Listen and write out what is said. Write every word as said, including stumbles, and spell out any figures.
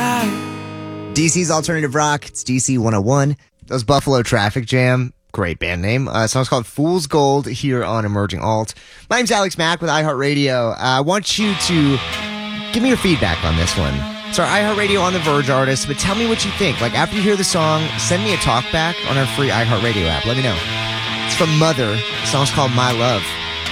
high. D C's Alternative Rock. It's D C one oh one. That was Buffalo Traffic Jam. Great band name. Uh, song's called Fool's Gold here on Emerging Alt. My name's Alex Mack with iHeartRadio. Uh, I want you to give me your feedback on this one. It's our iHeartRadio On the Verge artist, but tell me what you think. Like, after you hear the song, send me a talk back on our free iHeartRadio app. Let me know. It's from Mother. The song's called My Love.